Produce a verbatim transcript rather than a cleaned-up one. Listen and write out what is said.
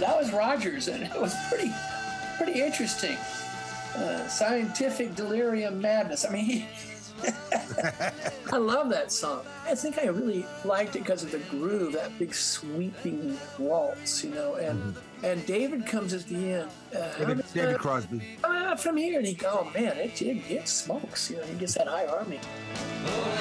that was Rogers, and it was pretty, pretty interesting. Uh, scientific delirium madness. I mean, he, I love that song. I think I really liked it because of the groove, that big sweeping waltz, you know. And mm-hmm. and David comes at the end. Uh, David, uh, David Crosby. Uh, from here, and he go, oh man, it, it, it smokes. You know, he gets that high harmony.